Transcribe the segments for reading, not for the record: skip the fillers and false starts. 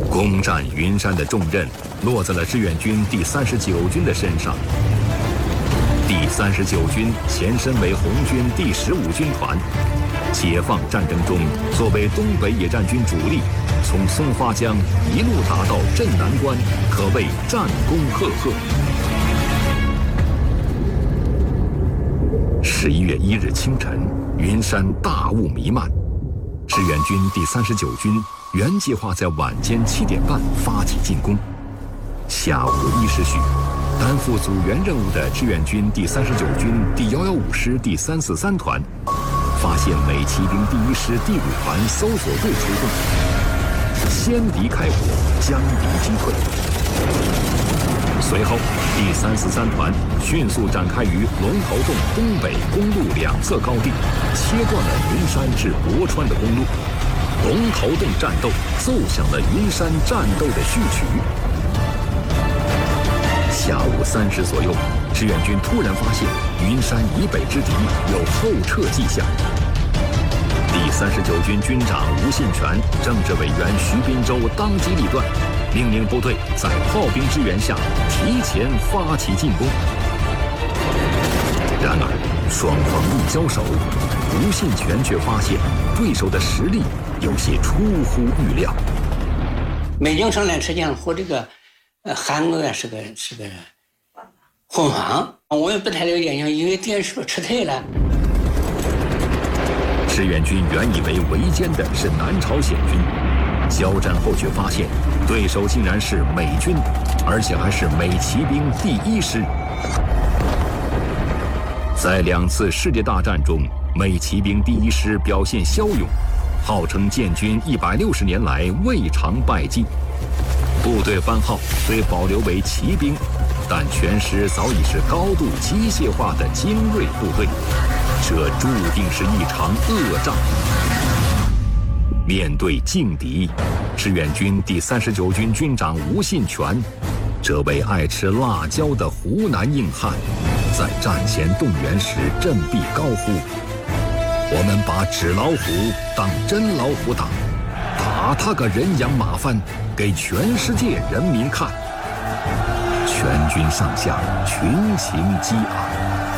攻占云山的重任落在了志愿军第39军的身上。第39军前身为红军第15军团，解放战争中作为东北野战军主力，从松花江一路打到镇南关，可谓战功赫赫。11月1日清晨，云山大雾弥漫，志愿军第39军原计划在晚间7点半发起进攻。下午1时许，担负组员任务的志愿军第39军第115师第343团发现美骑兵第1师第5团搜索队出动，先敌开火，将敌击退。随后，第343团迅速展开于龙头洞东北公路两侧高地，切断了云山至博川的公路。龙头洞战斗奏响了云山战斗的序曲。下午3时左右，志愿军突然发现云山以北之敌有后撤迹象。第39军军长吴信全、政治委员徐滨洲当机立断，命令部队在炮兵支援下提前发起进攻。然而，双方一交手，吴信全却发现对手的实力有些出乎预料。 美军上来实际上和这个韩国是个混行，我也不太了解，因为敌人是不是撤退了？ 志愿军原以为围歼的是南朝鲜军，交战后却发现对手竟然是美军，而且还是美骑兵第1师。在2次世界大战中，美骑兵第1师表现骁勇，号称建军160年来未尝败绩。部队番号虽保留为骑兵，但全师早已是高度机械化的精锐部队，这注定是一场恶仗。面对劲敌，志愿军第39军军长吴信全，这位爱吃辣椒的湖南硬汉，在战前动员时振臂高呼：“我们把纸老虎当真老虎打，打他个人仰马翻，给全世界人民看。”全军上下群情激昂，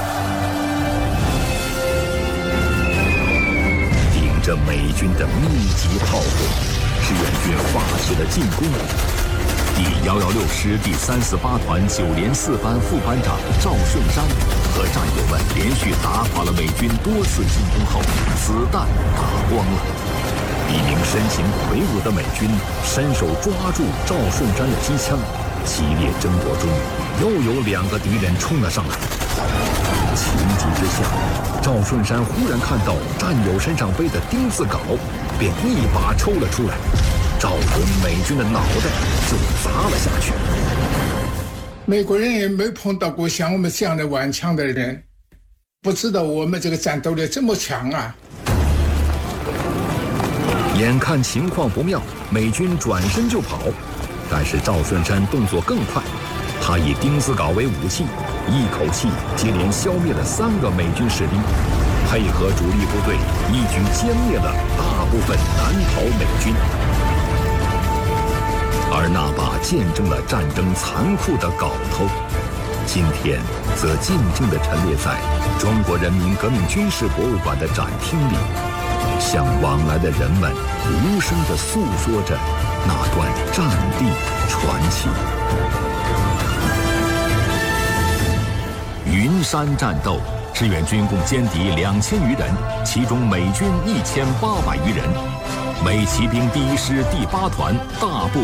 顶着美军的密集炮火，志愿军发起了进攻。第116师第348团9连4班副班长赵顺山和战友们连续打垮了美军多次进攻后，子弹打光了。一名身形魁梧的美军伸手抓住赵顺山的机枪，激烈争夺中，又有2个敌人冲了上来。情急之下，赵顺山忽然看到战友身上背的丁字镐，便一把抽了出来，照准美军的脑袋就砸了下去。 美国人也没碰到过像我们这样的顽强的人，不知道我们这个战斗力这么强啊！ 眼看情况不妙，美军转身就跑，但是赵顺山动作更快，他以丁字镐为武器，一口气接连消灭了3个美军士兵，配合主力部队一举歼灭了大部分南逃美军。而那把见证了战争残酷的镐头，今天则静静地陈列在中国人民革命军事博物馆的展厅里，向往来的人们无声地诉说着那段战地传奇。云山战斗，志愿军共歼敌2000余人，其中美军1800余人，美骑兵第1师第8团大部